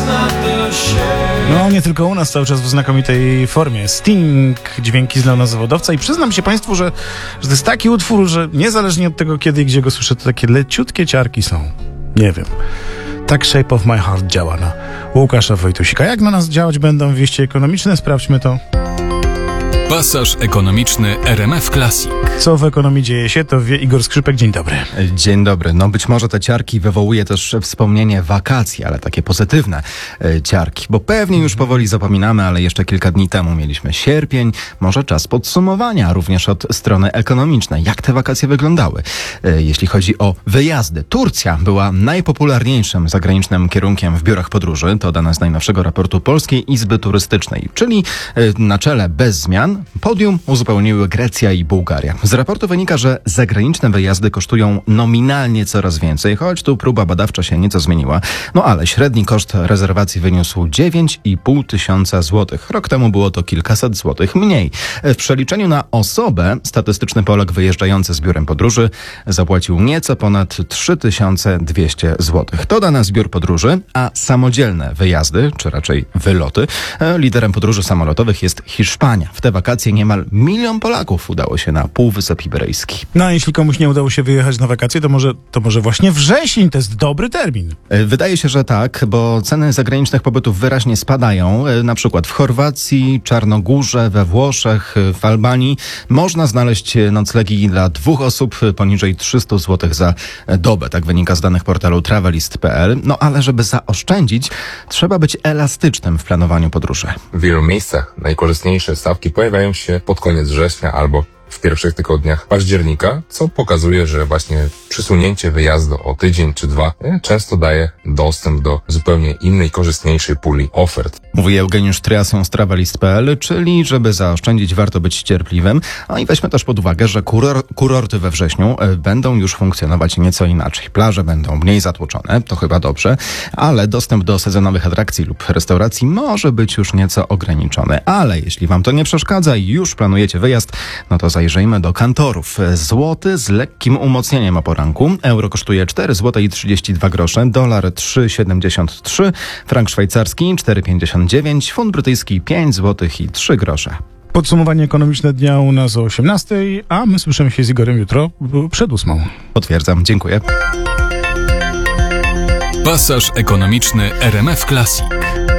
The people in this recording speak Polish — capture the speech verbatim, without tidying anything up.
No, nie tylko u nas, cały czas w znakomitej formie. Sting, dźwięki z Leona Zawodowca i przyznam się Państwu, że, że to jest taki utwór, że niezależnie od tego, kiedy i gdzie go słyszę, to takie leciutkie ciarki są. Nie wiem. Tak Shape of My Heart działa na Łukasza Wojtusika. Jak na nas działać będą wieści ekonomiczne? Sprawdźmy to. Pasaż ekonomiczny R M F Classic. Co w ekonomii dzieje się, to wie Igor Skrzypek. Dzień dobry. Dzień dobry. No być może te ciarki wywołuje też wspomnienie wakacji, ale takie pozytywne e, ciarki, bo pewnie już powoli zapominamy, ale jeszcze kilka dni temu mieliśmy sierpień, może czas podsumowania również od strony ekonomicznej. Jak te wakacje wyglądały? E, jeśli chodzi o wyjazdy, Turcja była najpopularniejszym zagranicznym kierunkiem w biurach podróży. To dane z najnowszego raportu Polskiej Izby Turystycznej, czyli e, na czele bez zmian podium uzupełniły Grecja i Bułgaria. Z raportu wynika, że zagraniczne wyjazdy kosztują nominalnie coraz więcej, choć tu próba badawcza się nieco zmieniła. No ale średni koszt rezerwacji wyniósł dziewięć i pół tysiąca złotych. Rok temu było to kilkaset złotych mniej. W przeliczeniu na osobę statystyczny Polak wyjeżdżający z biurem podróży zapłacił nieco ponad trzy tysiące dwieście złotych. To dane z biur podróży, a samodzielne wyjazdy, czy raczej wyloty, liderem podróży samolotowych jest Hiszpania. W te wakacje niemal milion Polaków udało się na Półwysep Iberyjski. No a jeśli komuś nie udało się wyjechać na wakacje, to może, to może właśnie wrzesień to jest dobry termin. Wydaje się, że tak, bo ceny zagranicznych pobytów wyraźnie spadają. Na przykład w Chorwacji, Czarnogórze, we Włoszech, w Albanii można znaleźć noclegi dla dwóch osób poniżej trzysta złotych za dobę. Tak wynika z danych portalu travelist kropka p l. No ale żeby zaoszczędzić, trzeba być elastycznym w planowaniu podróży. W wielu miejscach najkorzystniejsze stawki pojawiają się pod koniec września albo w pierwszych tygodniach października, co pokazuje, że właśnie przesunięcie wyjazdu o tydzień czy dwa często daje dostęp do zupełnie innej, korzystniejszej puli ofert. Mówi Eugeniusz Triasą z travelist kropka p l, czyli żeby zaoszczędzić, warto być cierpliwym. A i weźmy też pod uwagę, że kuror- kurorty we wrześniu będą już funkcjonować nieco inaczej. Plaże będą mniej zatłoczone, to chyba dobrze, ale dostęp do sezonowych atrakcji lub restauracji może być już nieco ograniczony. Ale jeśli wam to nie przeszkadza i już planujecie wyjazd, no to zajrzyjmy do kantorów. Złoty z lekkim umocnieniem o poranku. Euro kosztuje cztery złote i trzydzieści dwa grosze, dolar trzy siedemdziesiąt trzy, frank szwajcarski cztery pięćdziesiąt dziewięć, funt brytyjski pięć złotych i trzy grosze. Podsumowanie ekonomiczne dnia u nas o osiemnastej, a my słyszymy się z Igorem jutro przed ósmą. Potwierdzam, dziękuję. Pasaż ekonomiczny R M F Classic.